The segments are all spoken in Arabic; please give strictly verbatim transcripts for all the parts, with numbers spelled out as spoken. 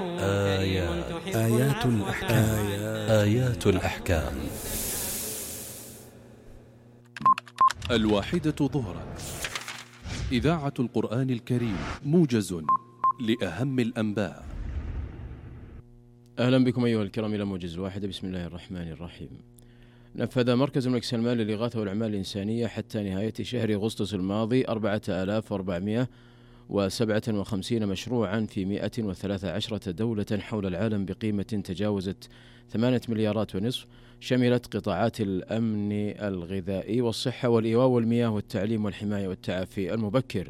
آيات آيات الأحكام آيات الأحكام الواحدة ظهرا. إذاعة القرآن الكريم، موجز لأهم الأنباء. أهلا بكم أيها الكرام إلى موجز الواحدة. بسم الله الرحمن الرحيم. نفذ مركز الملك سلمان للإغاثة والأعمال الإنسانية حتى نهاية شهر أغسطس الماضي أربعة آلاف وأربعمائة وسبعة وخمسين مشروعا في مئة وثلاث عشرة دولة حول العالم بقيمة تجاوزت ثمانية مليارات ونصف، شملت قطاعات الأمن الغذائي والصحة والإيواء والمياه والتعليم والحماية والتعافي المبكر.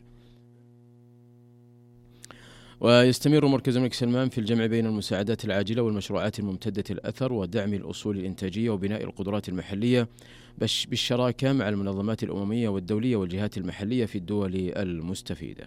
ويستمر مركز الملك سلمان في الجمع بين المساعدات العاجلة والمشروعات الممتدة الأثر ودعم الأصول الإنتاجية وبناء القدرات المحلية بالشراكة مع المنظمات الأممية والدولية والجهات المحلية في الدول المستفيدة.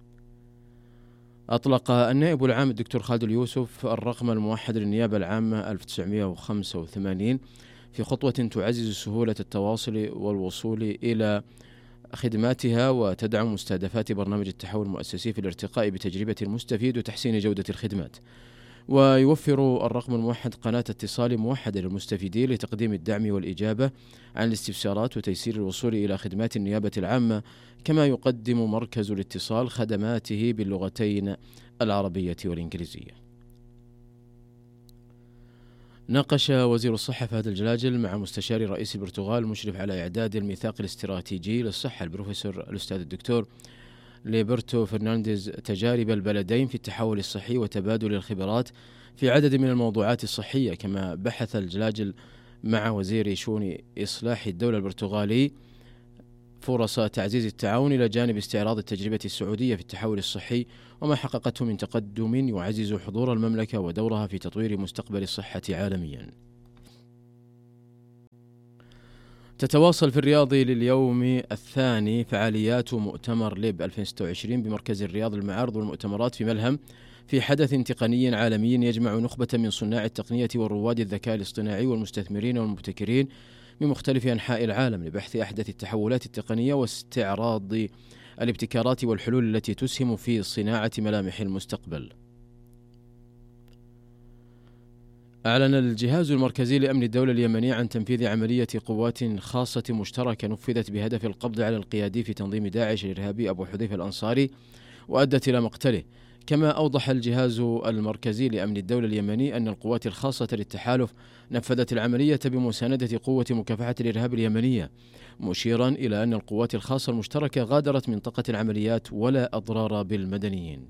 أطلق النائب العام الدكتور خالد اليوسف الرقم الموحد للنيابة العامة ألف وتسعمائة وخمسة وثمانين في خطوة تعزز سهولة التواصل والوصول إلى خدماتها وتدعم مستهدفات برنامج التحول المؤسسي في الارتقاء بتجربة المستفيد وتحسين جودة الخدمات. ويوفر الرقم الموحد قناة اتصال موحدة للمستفيدين لتقديم الدعم والإجابة عن الاستفسارات وتيسير الوصول إلى خدمات النيابة العامة، كما يقدم مركز الاتصال خدماته باللغتين العربية والإنجليزية. ناقش وزير الصحة فهد الجلاجل مع مستشار رئيس البرتغال المشرف على إعداد الميثاق الاستراتيجي للصحة البروفيسور الأستاذ الدكتور ليبرتو فرنانديز تجارب البلدين في التحول الصحي وتبادل الخبرات في عدد من الموضوعات الصحية. كما بحث الجلاجل مع وزير شؤون إصلاح الدولة البرتغالي فرص تعزيز التعاون إلى جانب استعراض التجربة السعودية في التحول الصحي وما حققته من تقدم يعزز حضور المملكة ودورها في تطوير مستقبل الصحة عالميا. تتواصل في الرياض لليوم الثاني فعاليات مؤتمر ليب ألفين وستة وعشرين بمركز الرياض للمعارض والمؤتمرات في ملهم، في حدث تقني عالمي يجمع نخبة من صناع التقنية والرواد الذكاء الاصطناعي والمستثمرين والمبتكرين من مختلف أنحاء العالم لبحث أحدث التحولات التقنية واستعراض الابتكارات والحلول التي تسهم في صناعة ملامح المستقبل. أعلن الجهاز المركزي لأمن الدولة اليمني عن تنفيذ عملية قوات خاصة مشتركة نفذت بهدف القبض على القيادي في تنظيم داعش الإرهابي أبو حذيفة الأنصاري وأدت إلى مقتله. كما أوضح الجهاز المركزي لأمن الدولة اليمني أن القوات الخاصة للتحالف نفذت العملية بمساندة قوة مكافحة الإرهاب اليمنية، مشيرا إلى أن القوات الخاصة المشتركة غادرت منطقة العمليات ولا أضرار بالمدنيين.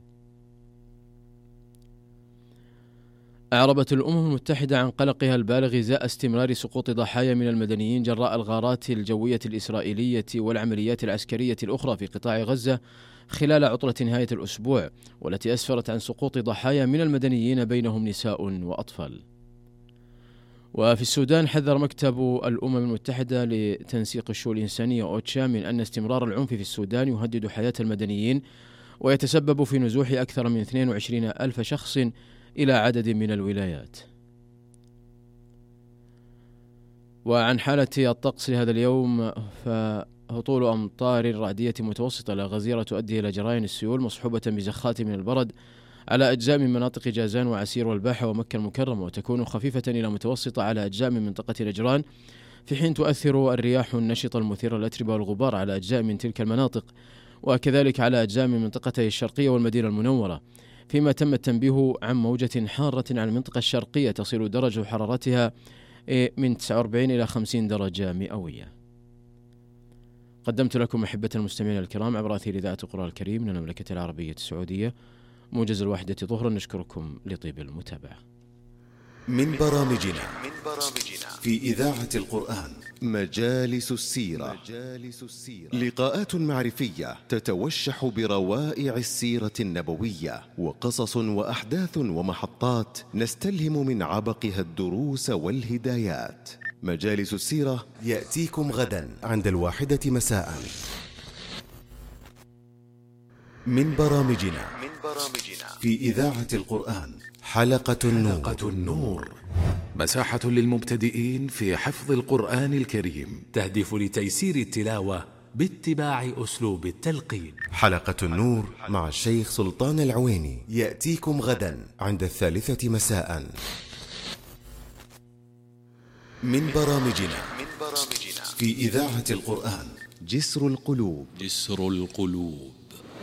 أعربت الأمم المتحدة عن قلقها البالغ إزاء استمرار سقوط ضحايا من المدنيين جراء الغارات الجوية الإسرائيلية والعمليات العسكرية الأخرى في قطاع غزة خلال عطلة نهاية الأسبوع، والتي أسفرت عن سقوط ضحايا من المدنيين بينهم نساء وأطفال. وفي السودان حذر مكتب الأمم المتحدة لتنسيق الشؤون الإنسانية أوتشا من أن استمرار العنف في السودان يهدد حياة المدنيين ويتسبب في نزوح أكثر من اثنين وعشرين ألف شخص إلى عدد من الولايات. وعن حالة الطقس لهذا اليوم، فهطول أمطار رعدية متوسطة لا غزيرة تؤدي إلى جرائم السيول مصحوبة بزخات من البرد على أجزاء من مناطق جازان وعسير والباحة ومكة المكرمة، وتكون خفيفة إلى متوسطة على أجزاء من منطقة نجران، في حين تؤثر الرياح النشطة المثيرة للأتربة والغبار على أجزاء من تلك المناطق، وكذلك على أجزاء من منطقتي الشرقية والمدينة المنورة. فيما تم التنبيه عن موجة حارة على المنطقة الشرقية تصل درجة حرارتها من تسعة وأربعين إلى خمسين درجة مئوية. قدمت لكم أحبة المستمعين الكرام عبر أثير إذاعة القرآن الكريم من المملكة العربية السعودية موجز الواحدة ظهرا. نشكركم لطيب المتابعة. من برامجنا في إذاعة القرآن مجالس السيرة، لقاءات معرفية تتوشح بروائع السيرة النبوية وقصص وأحداث ومحطات نستلهم من عبقها الدروس والهدايات. مجالس السيرة يأتيكم غدا عند الواحدة مساء. من برامجنا في إذاعة القرآن حلقة النور, حلقة النور مساحة للمبتدئين في حفظ القرآن الكريم، تهدف لتيسير التلاوة باتباع أسلوب التلقين. حلقة النور مع الشيخ سلطان العويني يأتيكم غدا عند الثالثة مساء من برامجنا في إذاعة القرآن. جسر القلوب. جسر القلوب.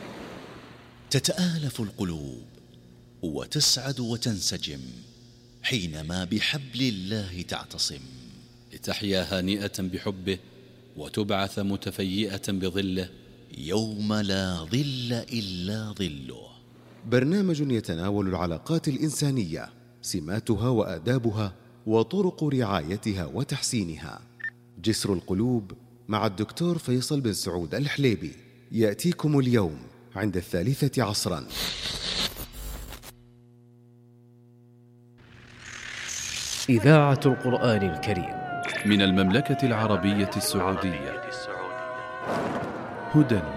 تتآلف القلوب وتسعد وتنسجم حينما بحبل الله تعتصم، لتحيا هانئة بحبه وتبعث متفيئة بظله يوم لا ظل إلا ظله. برنامج يتناول العلاقات الإنسانية، سماتها وآدابها وطرق رعايتها وتحسينها. جسر القلوب مع الدكتور فيصل بن سعود الحليبي يأتيكم اليوم عند الثالثة عصرا. إذاعة القرآن الكريم من المملكة العربية السعودية. هدى